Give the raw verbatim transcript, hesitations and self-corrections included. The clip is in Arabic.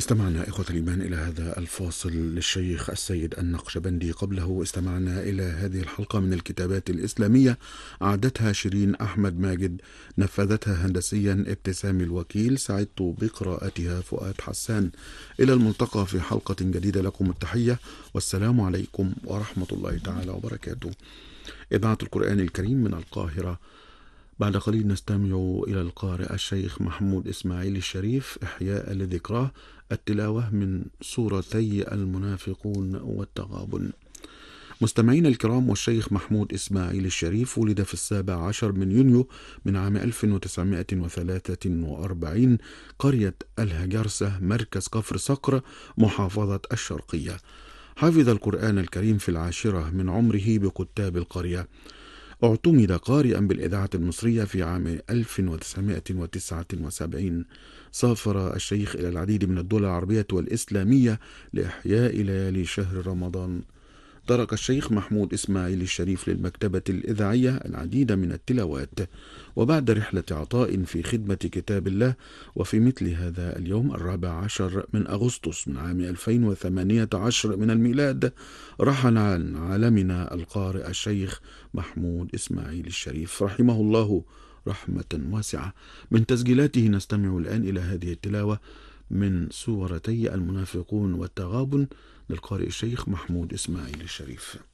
استمعنا إخوة الإيمان إلى هذا الفاصل للشيخ السيد النقشبندي. قبله استمعنا إلى هذه الحلقة من الكتابات الإسلامية أعدتها شيرين أحمد ماجد، نفذتها هندسيا ابتسام الوكيل، سعدت بقراءتها فؤاد حسان. إلى الملتقى في حلقة جديدة، لكم التحية والسلام عليكم ورحمة الله تعالى وبركاته. إذاعة القرآن الكريم من القاهرة. بعد قليل نستمع إلى القارئ الشيخ محمود إسماعيل الشريف إحياء لذكراه، التلاوة من سورتي المنافقون والتغابن. مستمعين الكرام، والشيخ محمود إسماعيل الشريف ولد في السابع عشر من يونيو من عام ألف وتسعمائة وثلاثة وأربعين، قرية الهجرسة، مركز كفر صقر، محافظة الشرقية. حفظ القرآن الكريم في العاشرة من عمره بكتاب القرية. اعتمد قارئا بالإذاعة المصرية في عام ألف وتسعمائة وتسعة وسبعين. سافر الشيخ إلى العديد من الدول العربية والإسلامية لإحياء ليالي شهر رمضان. ترك الشيخ محمود إسماعيل الشريف للمكتبة الإذاعية العديد من التلاوات، وبعد رحلة عطاء في خدمة كتاب الله، وفي مثل هذا اليوم الرابع عشر من أغسطس من عام ألفين وثمانية عشر من الميلاد، رحل عن عالمنا القارئ الشيخ محمود إسماعيل الشريف رحمه الله رحمة واسعة. من تسجيلاته نستمع الآن إلى هذه التلاوة من سورتي المنافقون والتغابن للقارئ الشيخ محمود إسماعيل الشريف.